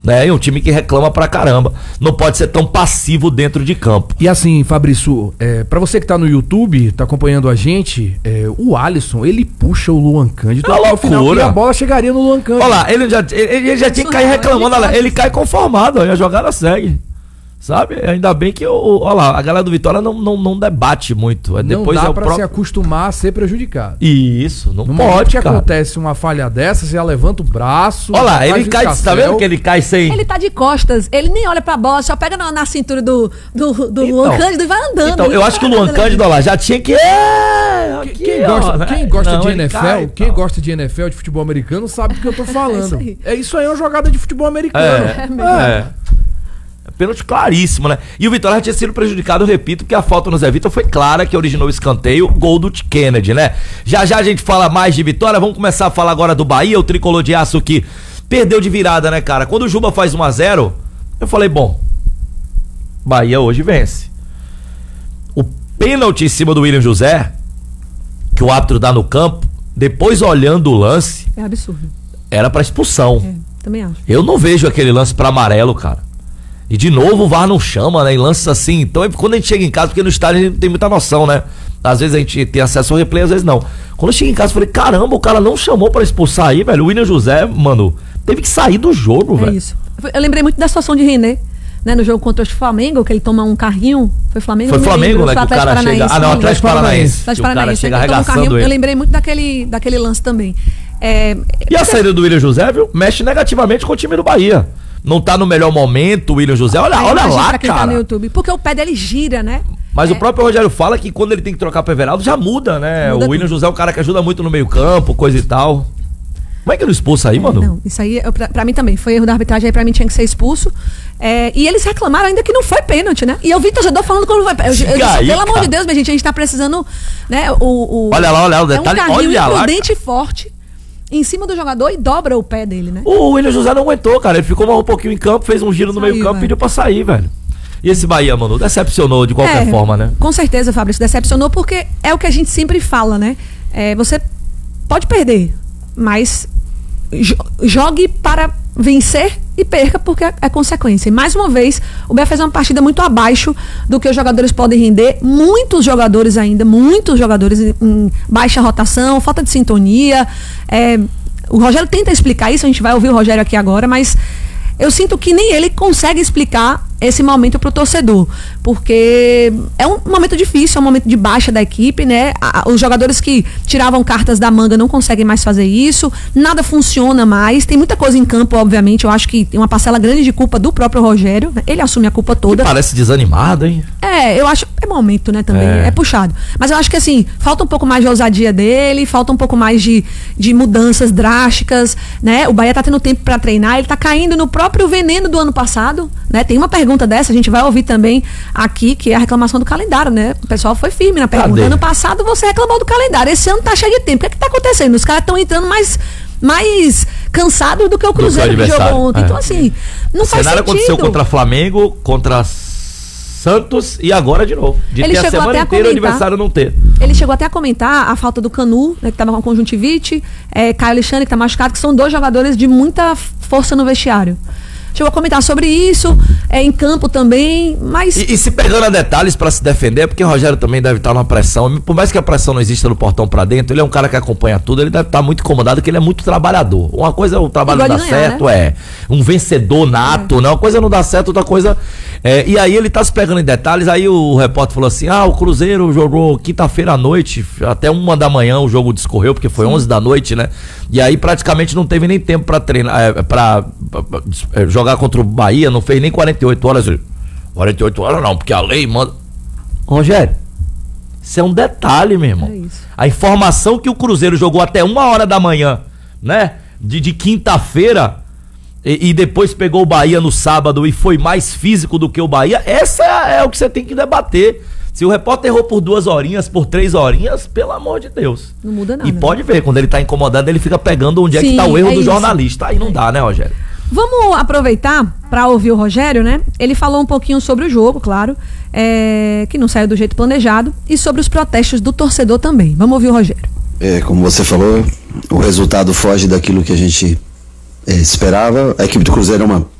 né? E um time que reclama pra caramba. Não pode ser tão passivo dentro de campo. E assim, Fabrício, pra você que tá no YouTube, tá acompanhando a gente, o Alisson, ele puxa o Luan Cândido É uma até o final, loucura. e a bola chegaria no Luan Cândido. Olha lá, ele já tinha que cair reclamando, olha lá, ele cai conformado, aí a jogada segue. Sabe? Ainda bem que olha lá, a galera do Vitória não debate muito. Não Depois dá pra se acostumar a ser prejudicado. Isso, não no pode, momento que cara. acontece uma falha dessa, você já levanta o braço. Olha lá, ele faz o cai, chapéu. tá vendo que ele cai sem... Ele tá de costas, ele nem olha pra bola, só pega na cintura do Luan Cândido e vai andando. Então, eu acho que o Luan Cândido, olha lá, já tinha que... Quem gosta de NFL, de futebol americano, sabe do que eu tô falando. Isso aí é uma jogada de futebol americano. Pênalti claríssimo, né? E o Vitória já tinha sido prejudicado, eu repito, porque a falta no Zé Vitor foi clara, que originou o escanteio, gol do Kennedy, né? Já a gente fala mais de Vitória, vamos começar a falar agora do Bahia, o tricolor de aço que perdeu de virada, né, cara? Quando o Juba faz 1-0, eu falei, bom, Bahia hoje vence. O pênalti em cima do William José, que o árbitro dá no campo, depois olhando o lance... É absurdo. Era pra expulsão. Também acho. Eu não vejo aquele lance pra amarelo, cara. E de novo o VAR não chama, né? Em lances assim. Então quando a gente chega em casa, porque no estádio a gente não tem muita noção, né? Às vezes a gente tem acesso ao replay, às vezes não. Quando eu cheguei em casa, eu falei, caramba, o cara não chamou pra expulsar aí, velho. O William José, mano, teve que sair do jogo, velho. É isso. Eu lembrei muito da situação de René, né? No jogo contra o Flamengo, que ele toma um carrinho. Foi Flamengo? Foi Flamengo, né? Que o cara chega... Ah, não, Atlético Paranaense. Atlético Paranaense. O cara chega arregaçando ele. Eu lembrei muito daquele lance também. E a saída do William José, viu? Mexe negativamente com o time do Bahia. Não tá no melhor momento o William José. Olha lá, cara. Tá no YouTube, porque o pé dele gira, né? Mas o próprio Rogério fala que quando ele tem que trocar pro Everaldo, já muda, né? O William José é um cara que ajuda muito no meio campo, coisa e tal. Como é que ele expulsa aí, mano? Não, isso aí, pra mim também, foi erro da arbitragem, aí pra mim tinha que ser expulso. E eles reclamaram ainda que não foi pênalti, né? E eu vi torcedor falando quando foi pênalti. Pelo amor de Deus, minha gente, a gente tá precisando, né? Olha lá, o detalhe, é um carrinho imprudente e forte em cima do jogador e dobra o pé dele, né? O William José não aguentou, cara. Ele ficou mais um pouquinho em campo, fez um giro no meio campo e pediu pra sair, velho. E esse Bahia, mano, decepcionou de qualquer forma, né? Com certeza, Fabrício, decepcionou porque é o que a gente sempre fala, né? Você pode perder, mas jogue para vencer e perca porque é consequência. E mais uma vez, o Bahia fez uma partida muito abaixo do que os jogadores podem render. Muitos jogadores em baixa rotação, falta de sintonia. O Rogério tenta explicar isso, a gente vai ouvir o Rogério aqui agora, mas eu sinto que nem ele consegue explicar esse momento pro torcedor, porque é um momento difícil, é um momento de baixa da equipe, né? Os jogadores que tiravam cartas da manga não conseguem mais fazer isso, nada funciona mais, tem muita coisa em campo, obviamente, eu acho que tem uma parcela grande de culpa do próprio Rogério, né? Ele assume a culpa toda. Que parece desanimado, hein? Eu acho, é momento, né, também, é puxado. Mas eu acho que, assim, falta um pouco mais de ousadia dele, falta um pouco mais de mudanças drásticas, né? O Bahia tá tendo tempo pra treinar, ele tá caindo no próprio veneno do ano passado, né? Tem uma pergunta dessa, a gente vai ouvir também aqui, que é a reclamação do calendário, né? O pessoal foi firme na pergunta. Cadê? Ano passado você reclamou do calendário, esse ano tá cheio de tempo. O que tá acontecendo? Os caras estão entrando mais cansados do que o Cruzeiro que jogou ontem. Então, assim, não faz sentido. O cenário aconteceu contra Flamengo, contra Santos e agora de novo. De ele ter a semana inteira o adversário não ter. Ele chegou até a comentar a falta do Canu, né, que tava com conjuntivite, Caio Alexandre, que tá machucado, que são dois jogadores de muita força no vestiário. Chegou a comentar sobre isso, em campo também, mas... E se pegando a detalhes pra se defender, porque o Rogério também deve estar numa pressão, por mais que a pressão não exista no portão pra dentro, ele é um cara que acompanha tudo, ele deve estar muito incomodado, porque ele é muito trabalhador. Uma coisa é o trabalho não dá certo, né? Um vencedor nato, né? Uma coisa não dá certo, outra coisa... e aí ele tá se pegando em detalhes, aí o repórter falou assim, o Cruzeiro jogou quinta-feira à noite, até 1 da manhã o jogo discorreu, porque foi 11 da noite, né? E aí praticamente não teve nem tempo pra treinar, pra jogar contra o Bahia, não fez nem 48 horas. 48 horas não, porque a lei manda. Rogério, isso é um detalhe, meu irmão. A informação que o Cruzeiro jogou até 1 hora da manhã, né? De quinta-feira e depois pegou o Bahia no sábado e foi mais físico do que o Bahia, essa é o que você tem que debater. Se o repórter errou por 2 horinhas, por 3 horinhas, pelo amor de Deus. Não muda nada. E pode ver, quando ele tá incomodado, ele fica pegando onde é que tá o erro do jornalista. Aí não dá, né, Rogério? Vamos aproveitar para ouvir o Rogério, né? Ele falou um pouquinho sobre o jogo, claro, que não saiu do jeito planejado, e sobre os protestos do torcedor também. Vamos ouvir o Rogério. Como você falou, o resultado foge daquilo que a gente esperava. A equipe do Cruzeiro é uma